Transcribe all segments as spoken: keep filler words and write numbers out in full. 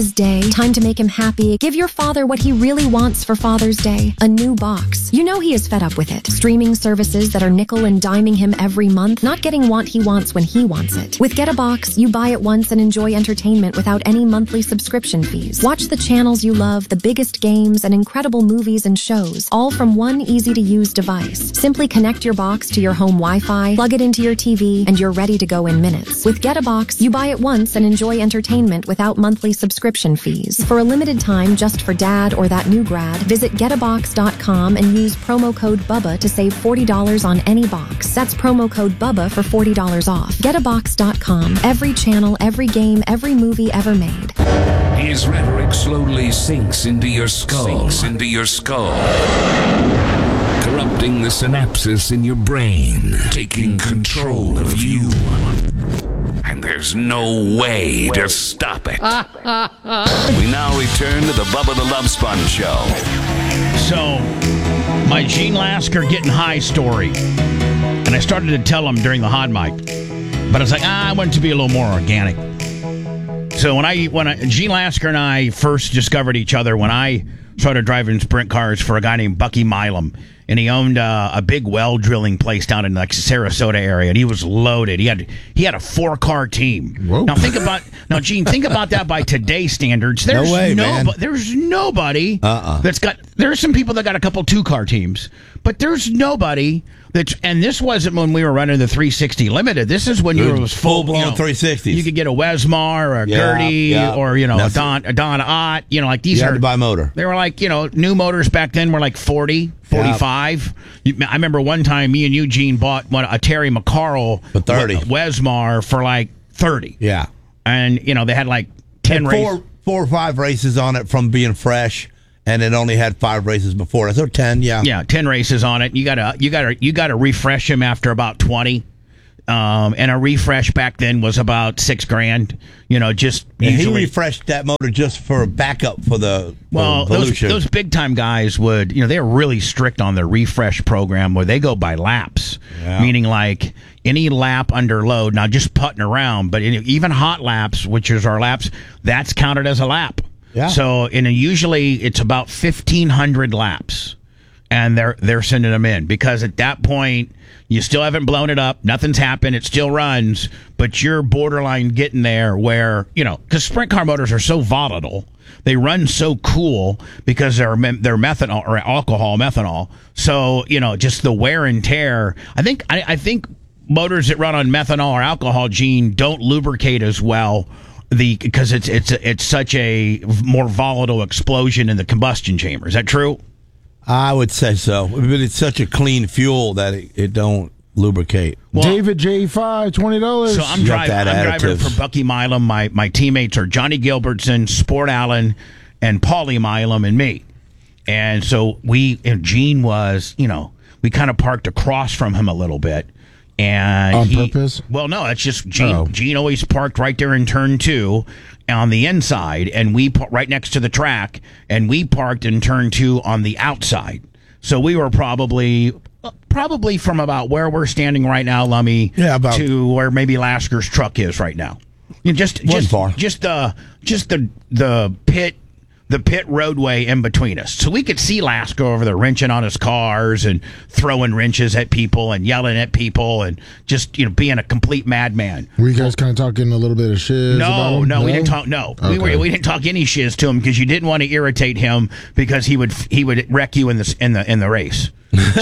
Day. Time to make him happy. Give your father what he really wants for Father's Day. A new box. You know he is fed up with it. Streaming services that are nickel and diming him every month, not getting what he wants when he wants it. With Get a Box, you buy it once and enjoy entertainment without any monthly subscription fees. Watch the channels you love, the biggest games, and incredible movies and shows, all from one easy-to-use device. Simply connect your box to your home Wi-Fi, plug it into your T V, and you're ready to go in minutes. With Get a Box, you buy it once and enjoy entertainment without monthly subscription fees. For a limited time, just for dad or that new grad, visit get a box dot com and use promo code BUBBA to save forty dollars on any box. That's promo code BUBBA for forty dollars off. get a box dot com. Every channel, every game, every movie ever made. His rhetoric slowly sinks into your skull. Sinks into your skull. Corrupting the synapses in your brain. Taking control of you. And there's no way to stop it. We now return to the Bubba the Love Sponge Show. So, my Gene Lasker getting high story. And I started to tell him during the hot mic. But I was like, ah, I want it to be a little more organic. So when I, when I, Gene Lasker and I first discovered each other when I started driving sprint cars for a guy named Bucky Milam. And he owned uh, a big well drilling place down in like Sarasota area, and he was loaded. He had he had a four car team. Whoa. Now think about now, Gene. Think about that by today's standards. There's No way, no, man. There's nobody Uh-uh. that's got. There's some people that got a couple two car teams, but there's nobody that's. And this wasn't when we were running the three sixty Limited. This is when you Dude, were was full full-blown you know, three sixties. You could get a Wesmar or a Yeah, Gertie yeah. or you know a Nothing. Don a Don Ott. You know like these You are had to buy motor. They were like you know new motors back then were like forty. forty-five. You, I remember one time me and Eugene bought one, a Terry McCarl For thirty. Wesmar for like thirty. Yeah. And, you know, they had like ten Had four, races. four or five races on it from being fresh, and it only had five races before it. So ten, yeah. Yeah, ten races on it. You gotta, you gotta, you gotta refresh them after about twenty. Um, and a refresh back then was about six grand. You know, just And usually. he refreshed that motor just for backup for the Well, the those, Volusia. those big time guys would, you know, they're really strict on their refresh program where they go by laps, Yeah. meaning like any lap under load, not just putting around, but in, even hot laps, which is our laps, that's counted as a lap. Yeah. So, and usually it's about fifteen hundred laps, and they're they're sending them in because at that point you still haven't blown it up, nothing's happened, it still runs, but you're borderline getting there where you know because sprint car motors are so volatile, they run so cool because they're they're methanol or alcohol methanol. So you know just the wear and tear. I think I, I think motors that run on methanol or alcohol, Gene, don't lubricate as well. The because it's it's it's such a more volatile explosion in the combustion chamber. Is that true? I would say so, but it's such a clean fuel that it, it don't lubricate. Well, David J five, twenty dollars. So I'm You got driving. that I'm driving additives. for Bucky Milam. My my teammates are Johnny Gilbertson, Sport Allen, and Paulie Milam, and me. And so we and Gene was, you know, we kind of parked across from him a little bit. And On he, purpose? Well, no, it's just Gene. Oh. Gene always parked right there in turn two on the inside, and we par- right next to the track, and we parked in turn two on the outside. So we were probably probably from about where we're standing right now, Lummy, Yeah, about- to where maybe Lasker's truck is right now. You know, just Wasn't just far. just the just the the pit. The pit roadway in between us. So we could see Lasker over there wrenching on his cars and throwing wrenches at people and yelling at people and just, you know, being a complete madman. Were you guys kind of talking a little bit of shiz about No, him? no, we didn't talk. No, we Okay. were we didn't talk any shiz to him because you didn't want to irritate him because he would he would wreck you in the in the in the race.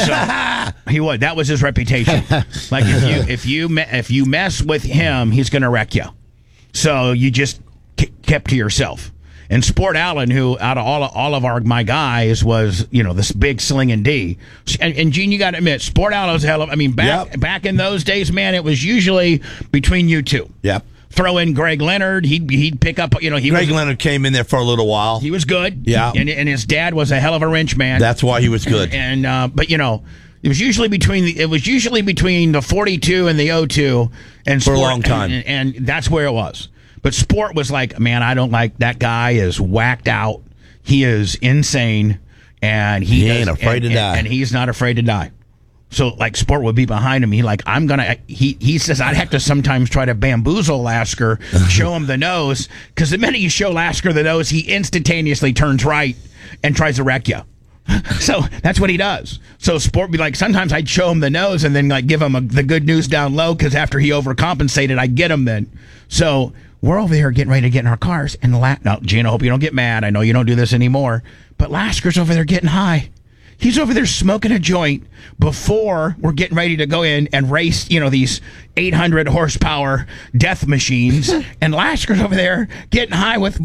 So he would. That was his reputation. Like if you if you me- if you mess with him, he's going to wreck you. So you just k- kept to yourself. And Sport Allen, who out of all of, all of our my guys was, you know, this big slinging D. And, and Gene, you got to admit, Sport Allen's hell of. I mean, back Yep. back in those days, man, it was usually between you two. Yep. Throw in Greg Leonard, he'd he'd pick up. You know, he Greg was, Leonard came in there for a little while. he was good. Yeah. and and his dad was a hell of a wrench man. That's why he was good. And uh, but you know. It was usually between the it was usually between the forty-two and the oh two and For a Sport, long time. and, and that's where it was. But Sport was like, man, I don't like that guy is whacked out. He is insane, and he, He ain't does- afraid and, to die. and, and he's not afraid to die. So like Sport would be behind him. He like I'm gonna. He he says I'd have to sometimes try to bamboozle Lasker, show him the nose, because the minute you show Lasker the nose, he instantaneously turns right and tries to wreck you. So that's what he does. So Sport be like, sometimes I'd show him the nose and then like give him a, the good news down low, because after he overcompensated, I get him then. So we're over here getting ready to get in our cars, and La- now Gene, I hope you don't get mad. I know you don't do this anymore, but Lasker's over there getting high. He's over there smoking a joint before we're getting ready to go in and race, you know, these eight hundred horsepower death machines. And Lasker's over there getting high with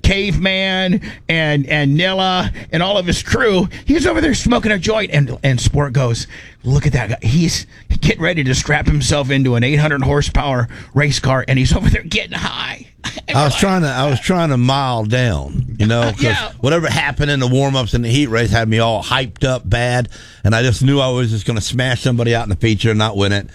Caveman and and Nilla and all of his crew. He's over there smoking a joint. And, and Sport goes, look at that guy. He's getting ready to strap himself into an eight hundred horsepower race car, and he's over there getting high. I was trying to I was trying to mile down, you know, because Yeah. whatever happened in the warm-ups and the heat race had me all hyped up bad, and I just knew I was just going to smash somebody out in the feature and not win it.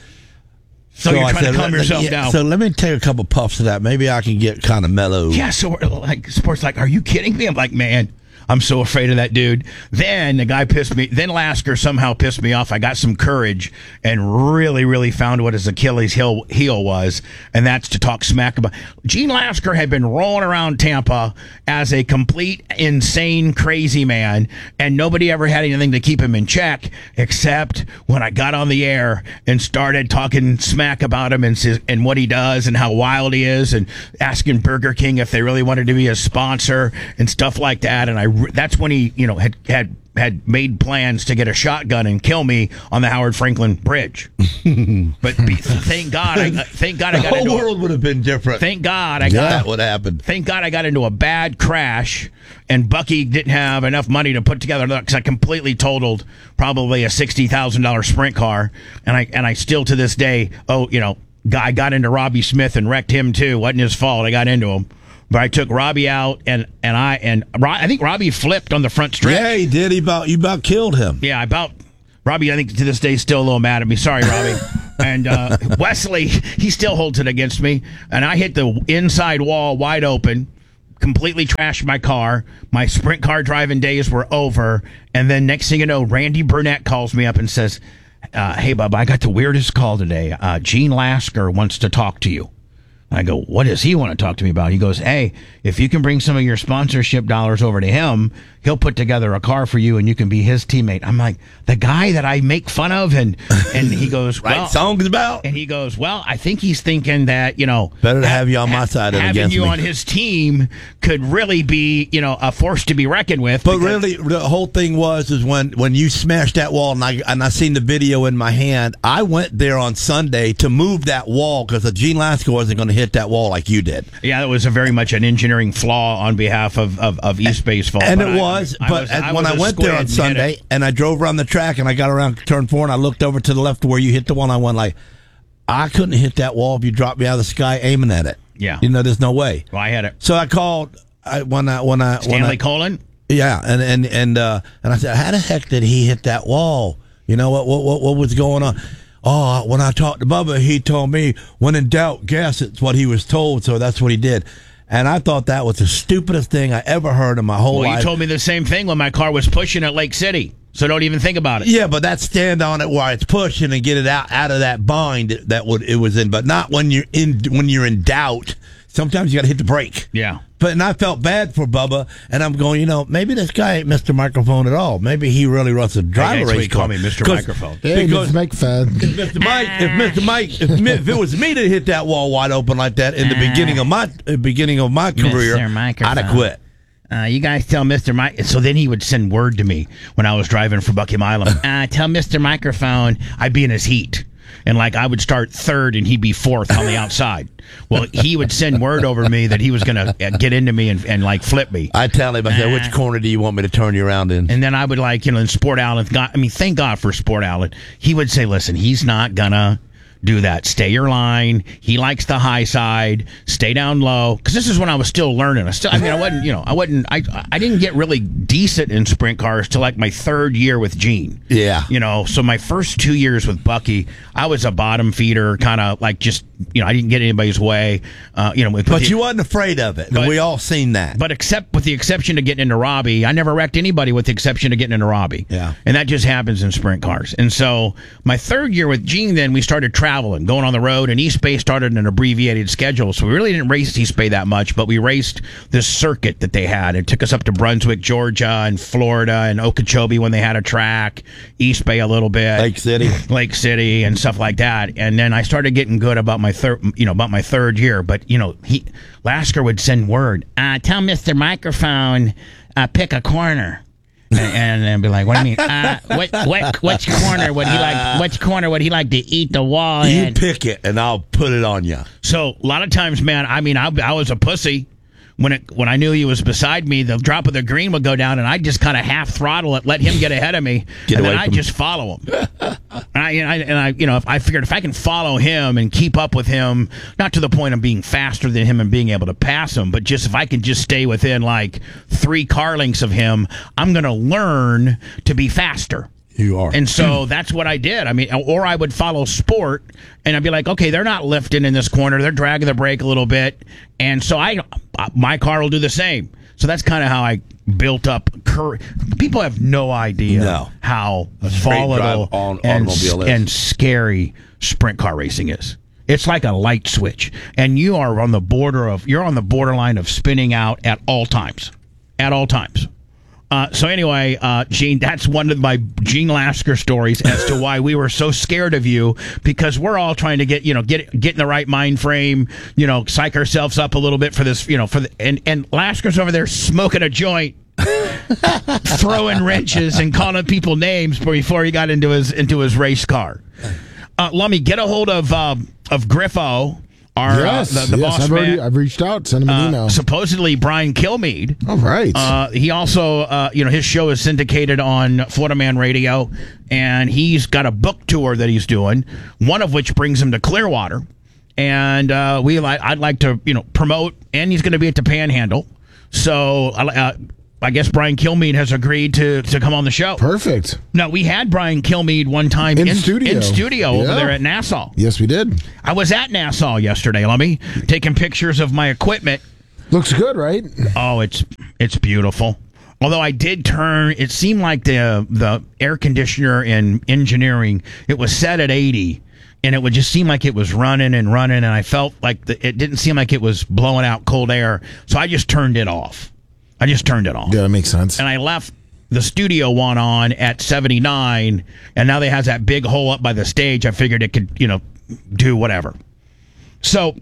So, you're I trying said, to calm let- yourself yeah, down. So let me take a couple puffs of that. Maybe I can get kind of mellow. Yeah, so we're like, Sport's like, are you kidding me? I'm like, man, I'm so afraid of that dude. Then the guy pissed me. Then Lasker somehow pissed me off. I got some courage and really, really found what his Achilles heel, heel was, and that's to talk smack about. Gene Lasker had been rolling around Tampa as a complete, insane, crazy man, and nobody ever had anything to keep him in check, except when I got on the air and started talking smack about him and, s- and what he does and how wild he is, and asking Burger King if they really wanted to be a sponsor and stuff like that. And I that's when he, you know, had had had made plans to get a shotgun and kill me on the Howard Franklin Bridge. But be, thank God, I, thank God I The got whole into world a, would have been different. thank God I that got would happen. thank God I got into a bad crash, and Bucky didn't have enough money to put together, because I completely totaled probably a sixty thousand dollar sprint car, and I and I still to this day, oh, you know, guy got into Robbie Smith and wrecked him too. Wasn't his fault. I got into him. But I took Robbie out, and, and I and Ro- I think Robbie flipped on the front stretch. Yeah, he did. He about you about killed him. Yeah, I about Robbie. I think to this day is still a little mad at me. Sorry, Robbie. And uh, Wesley, he still holds it against me. And I hit the inside wall wide open, completely trashed my car. My sprint car driving days were over. And then next thing you know, Randy Burnett calls me up and says, uh, "Hey, Bubba, I got the weirdest call today. Uh, Gene Lasker wants to talk to you." I go, what does he want to talk to me about? He goes, hey, if you can bring some of your sponsorship dollars over to him, he'll put together a car for you and you can be his teammate. I'm like, the guy that I make fun of? And and he goes, Right well, songs about. and he goes, well, I think he's thinking that, you know, Better to ha- have you on my ha- side than having against you me. on his team could really be, you know, a force to be reckoned with. But because- really, the whole thing was is when, when you smashed that wall, and I and I seen the video in my hand. I went there on Sunday to move that wall because Gene Lasker wasn't going to hit that wall like you did. yeah, that was a very much an engineering flaw on behalf of, of, of East Baseball. And But it I- was, I but was- as- I when was I a went there squid on and hit Sunday it. and I drove around the track and I got around turn four and I looked over to the left where you hit the one, I went like, I couldn't hit that wall if you dropped me out of the sky aiming at it. Yeah. You know, there's no way. Well, I had it. So I called I, when I when I when Stanley I, Colon? yeah, and and and uh, and I said, how the heck did he hit that wall? You know what what what, what was going on? Oh, when I talked to Bubba, he told me, when in doubt, guess. It's what he was told, so that's what he did. And I thought that was the stupidest thing I ever heard in my whole Well, life. you told me the same thing when my car was pushing at Lake City. So don't even think about it. Yeah, but that stand on it while it's pushing and get it out out of that bind that would it was in, but not when you're in when you're in doubt. Sometimes you got to hit the brake. Yeah. But and I felt bad for Bubba, and I'm going, you know, maybe this guy ain't Mister Microphone at all. Maybe he really wants to drive Hey, a that's what race you call car. me, Mister 'Cause- Microphone. Hey, Because it's make fun. if Mister Mike, if Mister Mike, if, me, if it was me to hit that wall wide open like that in the beginning of my uh, beginning of my career, Mister Microphone. I'd have quit. Uh, you guys tell Mister Mike. So then he would send word to me when I was driving for Bucky Milam. Uh, tell Mister Microphone I'd be in his heat. And like I would start third and he'd be fourth on the outside. Well, he would send word over me that he was going to get into me and, and like flip me. I tell him, I said, which corner do you want me to turn you around in? And then I would like, you know, in Sport Allen, God, I mean, thank God for Sport Allen. He would say, listen, he's not going to do that. Stay your line. He likes the high side. Stay down low. Because this is when I was still learning. I still, I mean, I wasn't, you know, I wasn't, I, I didn't get really decent in sprint cars till like my third year with Gene. Yeah. You know, so my first two years with Bucky, I was a bottom feeder, kind of like just, you know, I didn't get anybody's way. Uh, you know, with, But with you the, wasn't afraid of it. But- and we all seen that. But except with the exception of getting into Robbie, I never wrecked anybody with the exception of getting into Robbie. Yeah. And that just happens in sprint cars. And so my third year with Gene, then we started traveling, going on the road, and East Bay started an abbreviated schedule. So we really didn't race East Bay that much, but we raced this circuit that they had. It took us up to Brunswick, Georgia, and Florida, and Okeechobee when they had a track, East Bay a little bit. Lake City. Lake City and stuff like that. And then I started getting good about my third, you know, about my third year. But, you know, he, Lasker would send word, uh, tell Mister Microphone, uh, pick a corner. and then be like, what do you mean? Uh, what, what, which corner would he like? Which corner would he like to eat the wall You in? pick it, and I'll put it on you. So a lot of times, man, I mean, I, I was a pussy. When it when I knew he was beside me, the drop of the green would go down, and I'd just kind of half throttle it, let him get ahead of me, Get and away then I'd from- just follow him. and, I, and I and I you know if I figured if I can follow him and keep up with him, not to the point of being faster than him and being able to pass him, but just if I can just stay within like three car lengths of him, I'm going to learn to be faster. You are. And so that's what I did. I mean, or I would follow sport, and I'd be like, okay, they're not lifting in this corner. They're dragging the brake a little bit. And so I, my car will do the same. So that's kind of how I built up courage. People have no idea No. how straight volatile drive on and, automobile is. and scary sprint car racing is. It's like a light switch. And you are on the border of, you're on the borderline of spinning out at all times. At all times. Uh, so anyway, uh, Gene, that's one of my Gene Lasker stories as to why we were so scared of you, because we're all trying to get, you know, get get in the right mind frame, you know, psych ourselves up a little bit for this, you know, for the, and and Lasker's over there smoking a joint, throwing wrenches and calling people names before he got into his into his race car. Uh, Lummy, get a hold of um, of Griffo. Our, Yes, uh, the, the yes. boss I've already man. I've reached out, sent him an Uh, email. supposedly Brian Kilmeade. All right. Uh, he also, uh, you know, his show is syndicated on Florida Man Radio, and he's got a book tour that he's doing, one of which brings him to Clearwater. And uh, we, like, I'd like to, you know, promote, and he's going to be at the Panhandle. So uh, I guess Brian Kilmeade has agreed to, to come on the show. Perfect. Now, we had Brian Kilmeade one time In studio. in studio over Yeah. there at Nassau. Yes, we did. I was at Nassau yesterday, Lummy, taking pictures of my equipment. Looks good, right? Oh, it's it's beautiful. Although I did turn, it seemed like the the air conditioner in engineering, it was set at eighty, and it would just seem like it was running and running, and I felt like the, it didn't seem like it was blowing out cold air, so I just turned it off. I just turned it off. Yeah, that makes sense. And I left the studio one on at seventy-nine, and now they has that big hole up by the stage. I figured it could, you know, do whatever. So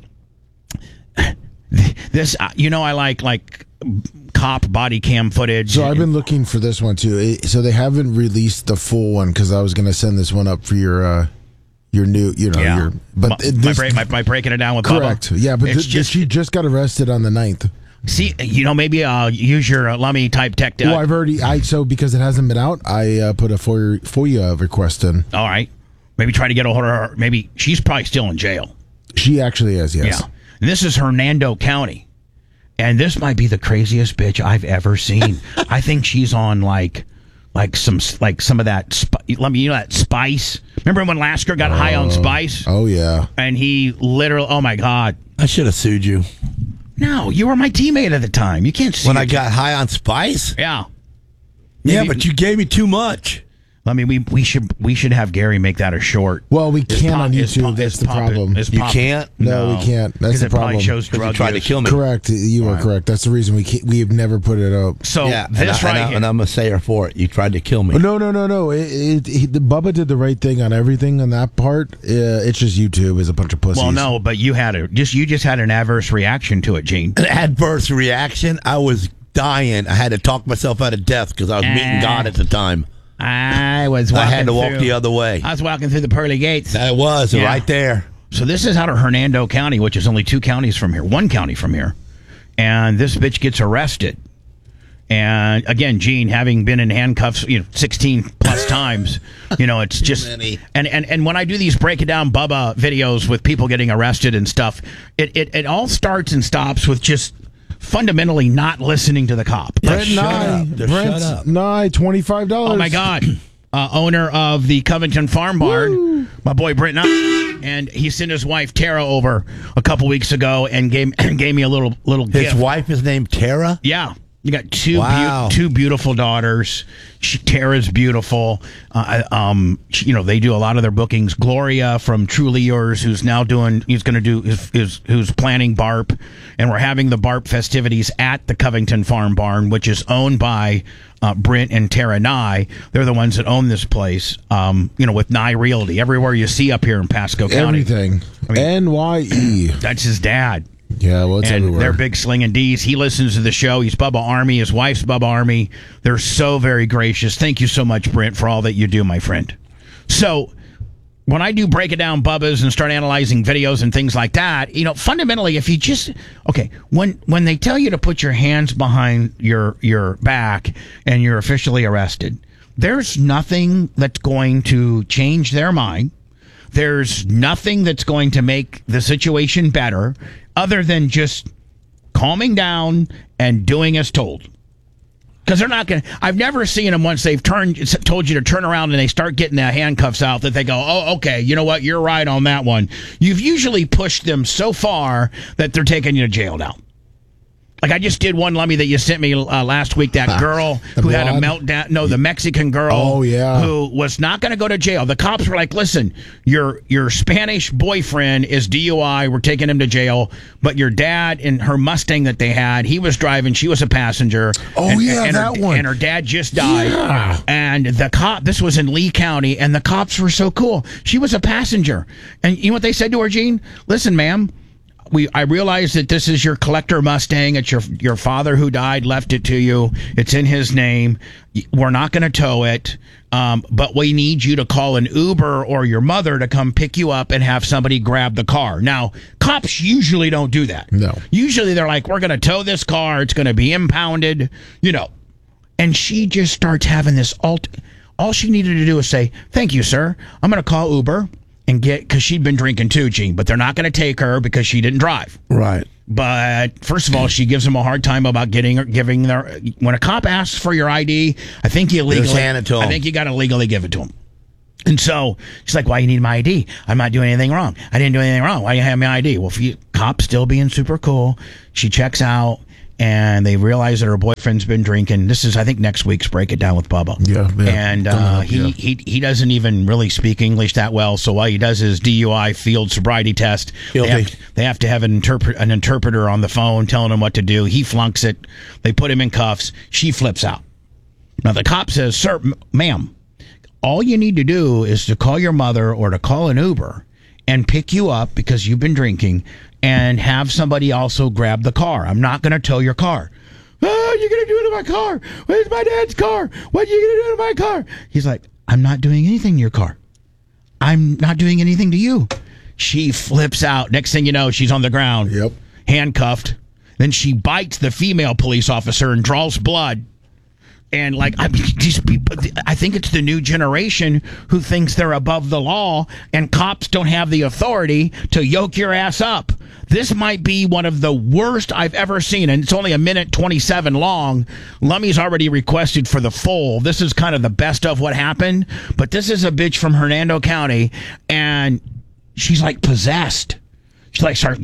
this, uh, you know, I like like cop body cam footage. So I've been looking for this one too. It- So they haven't released the full one because I was going to send this one up for your uh, your new, you know, yeah, your. But my, it- my this, break, my, my breaking it down with correct. Bubba. Yeah, but it's th- just she just got arrested on the ninth. see, you know, maybe uh, use your uh, Lummy type tech. Uh, Well, I've already. I so because it hasn't been out, I uh, put a FOIA, FOIA request in. all right, maybe try to get a hold of her. Maybe she's probably still in jail. She actually is. Yes. Yeah. And this is Hernando County. And this might be the craziest bitch I've ever seen. I think she's on like like some like some of that sp- let me you know that spice. Remember when Lasker got high on spice? Oh yeah. And he literally oh my god. I should have sued you. No, you were my teammate at the time. You can't see When it. I got high on spice? Yeah. Yeah, Maybe- but you gave me too much. I mean, we we should we should have Gary make that a short. Well, we It's can't pop- on it's YouTube. pop- That's it's the pop- problem. it's You pop- can't? No, we can't. That's 'Cause the it probably problem. shows Because drug you tried to use. kill me. Correct. You are correct. That's the reason we can't, we have never put it up. So Yeah, and, this I, right and, I, here. and I'm a sayer for it. You tried to kill me. No, no, no, no. It, it, he, the Bubba did the right thing on everything on that part. Uh, it's just YouTube is a bunch of pussies. well, no, but you had a just you just had an adverse reaction to it, Gene. An adverse reaction. I was dying. I had to talk myself out of death because I was meeting Ah. God at the time. I was. I Walking had to walk through- the other way. I was walking through the pearly gates. That was Yeah. right there. So this is out of Hernando County, which is only two counties from here, one county from here, and this bitch gets arrested, And again, Gene, having been in handcuffs, you know, sixteen plus times, you know, it's just many. and and and when I do these break it down Bubba videos with people getting arrested and stuff, it it, it all starts and stops with just fundamentally not listening to the cop. Yeah, Brent shut Nye, up. Just Brent shut up. Nye, twenty-five dollars. Oh my God. Uh, owner of the Covington Farm Barn, Woo. my boy Brent Nye, and he sent his wife Tara over a couple weeks ago and gave gave me a little little His gift. wife is named Tara? Yeah. You got two Wow. beau- two beautiful daughters. She, Tara's beautiful. Uh, um, she, you know, they do a lot of their bookings. Gloria from Truly Yours, who's now doing, he's going to do, is, is who's planning B A R P, and we're having the B A R P festivities at the Covington Farm Barn, which is owned by uh, Brent and Tara Nye. They're the ones that own this place. Um, you know, with Nye Realty, everywhere you see up here in Pasco County, Everything. I mean- N Y E. that's his dad. Yeah, well, it's and everywhere. they're big slinging D's. He listens to the show. He's Bubba Army. His wife's Bubba Army. They're so very gracious. Thank you so much, Brent, for all that you do, my friend. So when I do break it down Bubba's and start analyzing videos and things like that, you know, fundamentally, if you just okay, when when they tell you to put your hands behind your your back and you're officially arrested, there's nothing that's going to change their mind. There's nothing that's going to make the situation better other than just calming down and doing as told. Because they're not going to, I've never seen them once they've turned, told you to turn around and they start getting the handcuffs out that they go, oh, okay, you know what, you're right on that one. You've usually pushed them so far that they're taking you to jail now. Like I just did one, Lummy, that you sent me uh, last week. That girl The who had a blonde? meltdown. No, the Mexican girl. Oh, yeah. Who was not going to go to jail. The cops were like, "Listen, your your Spanish boyfriend is D U I. We're taking him to jail. But your dad and her Mustang that they had, he was driving. She was a passenger. Oh, and, yeah, and that her, one. And her dad just died. Yeah. And the cop. This was in Lee County, and the cops were so cool. She was a passenger, and you know what they said to her, Gene? Listen, ma'am. We, I realize that this is your collector Mustang. It's your your father who died, left it to you. It's in his name. We're not going to tow it, um, but we need you to call an Uber or your mother to come pick you up and have somebody grab the car. Now, cops usually don't do that. No. Usually they're like, we're going to tow this car. It's going to be impounded, you know. And she just starts having this alt. All she needed to do was say, thank you, sir. I'm going to call Uber. And get, because she'd been drinking too, Gene, but they're not going to take her because she didn't drive. Right. But first of all, she gives them a hard time about getting or giving their. When a cop asks for your I D, I think you legally. Just hand it to 'em. I think you got to legally give it to him. And so she's like, "Why you need my I D? I'm not doing anything wrong. I didn't do anything wrong. Why you have my I D?" Well, if you cop still being super cool, she checks out. And they realize that her boyfriend's been drinking. This is, I think, next week's Break It Down with Bubba. Yeah, yeah. And uh, Coming up, he, yeah. he he doesn't even really speak English that well. So while he does his D U I field sobriety test, they Guilty. have, they have to have an interpret an interpreter on the phone telling him what to do. He flunks it. They put him in cuffs. She flips out. Now the cop says, "Sir, m- ma'am, all you need to do is to call your mother or to call an Uber and pick you up because you've been drinking." And have somebody also grab the car. I'm not going to tow your car. Oh, you're going to do it in my car. Where's my dad's car? What are you going to do in my car? He's like, I'm not doing anything to your car. I'm not doing anything to you. She flips out. Next thing you know, she's on the ground. Yep. Handcuffed. Then she bites the female police officer and draws blood. And like, I mean, these people, I think it's the new generation who thinks they're above the law, and cops don't have the authority to yoke your ass up. This might be one of the worst I've ever seen, and it's only a minute twenty-seven long. Lummy's already requested for the full. This is kind of the best of what happened, but this is a bitch from Hernando County, and she's like possessed. She like starts,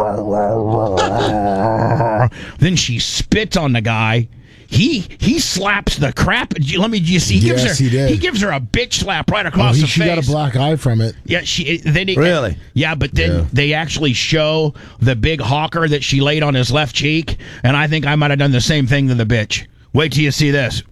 then she spits on the guy. He he slaps the crap. Let me just see. He gives Yes, her he did. gives her a bitch slap right Oh, across he, the she face. got a black eye from it. Yeah, she then he, Really? Yeah, but then Yeah. they actually show the big hawker that she laid on his left cheek, and I think I might have done the same thing to the bitch. Wait till you see this.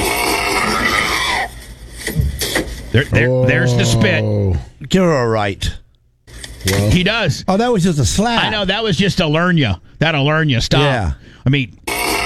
There, there, There's the spit. Oh, Give her a right. well. He does. Oh, that was just a slap. I know that was just to learn you. That'll learn you. Stop. Yeah. I mean.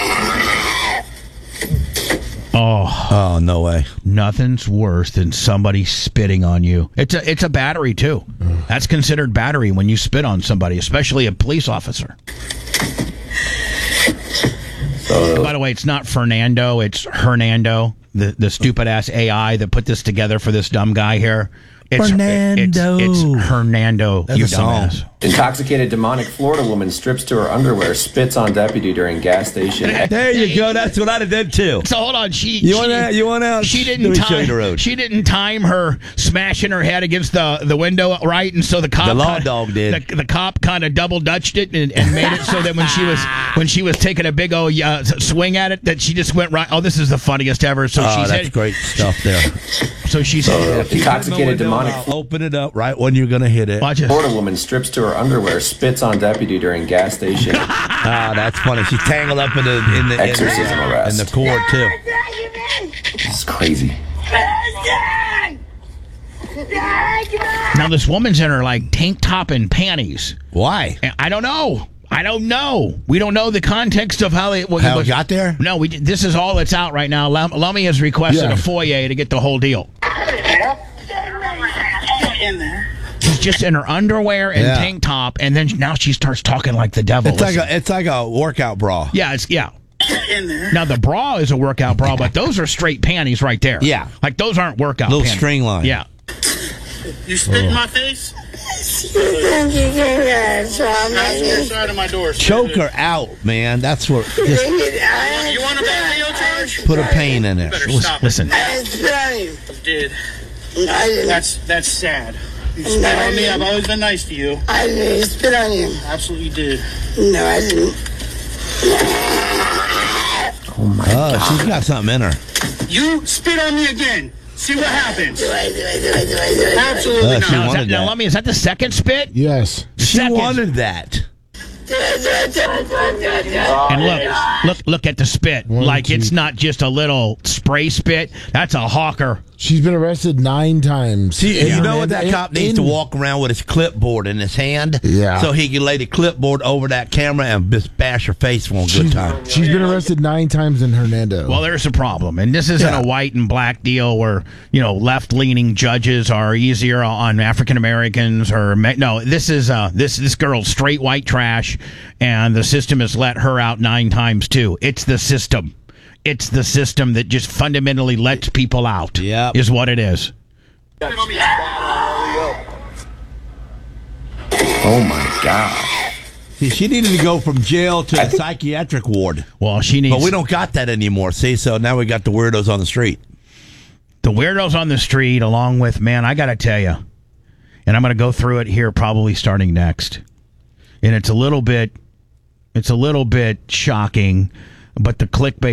Oh. Oh, no way. Nothing's worse than somebody spitting on you. It's a it's a battery too. That's considered battery when you spit on somebody, especially a police officer. So, By the way, it's not Fernando, it's Hernando, the, the stupid-ass A I that put this together for this dumb guy here. It's, Fernando. It's, it's Hernando, That's you a song. dumbass. intoxicated demonic Florida woman strips to her underwear, spits on deputy during gas station. There you go. That's what I did too. So hold on, she You she, want out? You want out? She Let didn't me show you time. the road. She didn't time her smashing her head against the, the window right, and so the cop The law kinda- dog did. The, the cop kind of double dutched it and, and made it so that when she was when she was taking a big old uh, swing at it, that she just went right. Oh, this is the funniest ever. So Oh, she's that's hit, great stuff there. So she said, Intoxicated demonic I'll open it up right when you're going to hit it. "Watch it." Florida woman strips to her underwear, spits on deputy during gas station. Ah, that's funny. She's tangled up in the in the Exorcism in the, arrest. in the cord too. This is crazy. Now this woman's in her like tank top and panties. Why? And I don't know. I don't know. We don't know the context of how they what, How it what- got there? No, we. This is all that's out right now. Lum- Lummy has requested Yeah. a foyer to get the whole deal. In there. She's just in her underwear and Yeah. tank top, and then now she starts talking like the devil. It's like Listen. a it's like a workout bra. yeah, it's yeah. In there. Now the bra is a workout bra, but those are straight panties right there. Yeah. like those aren't workout. Little panties. string line. Yeah. You spit in my face? Pass the side of my door. Choke her out, man. That's what. Just You want a bad video charge? put a pain in it. Better stop. Listen. You did. That's that's sad. You spit on me. I've always been nice to you. I didn't spit on you. Absolutely did. No, I didn't. Oh, she's got something in her. You spit on me again. See what happens. Do I, do I, do I, do I, do I? Absolutely Uh, she not. Now, is wanted that, now that. Lummy, is that the second spit? Yes. She Second. wanted that. And look, look, look at the spit. One, like two. it's not just a little spray spit. That's a hawker. She's been arrested nine times. See, you And- know what? That and- cop needs and- to walk around with his clipboard in his hand. Yeah. So he can lay the clipboard over that camera and just bash her face for a good She's, time. she's been arrested nine times in Hernando. Well, there's a problem, and this isn't Yeah. a white and black deal where you know left-leaning judges are easier on African Americans or me- no. This is uh this this girl's straight white trash, and the system has let her out nine times too. It's the system. It's the system that just fundamentally lets people out. Yep. Is what it is. Oh my gosh. See, she needed to go from jail to a psychiatric ward. Well, she needs. But we don't got that anymore, see? So now we got the weirdos on the street. the weirdos on the street, along with, man, I got to tell you, and I'm going to go through it here probably starting next. And it's a little bit, it's a little bit shocking, but the clickbait